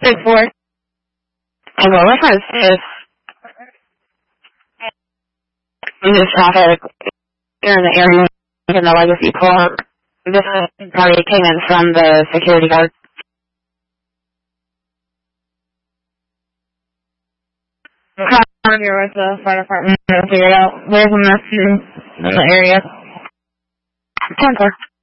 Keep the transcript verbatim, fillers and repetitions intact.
six four. And the reference is in this traffic here in the area in the Legacy Park. This party came in from the security guard. I'm here with the fire department to figure it out. There's a mess in the area. ten four.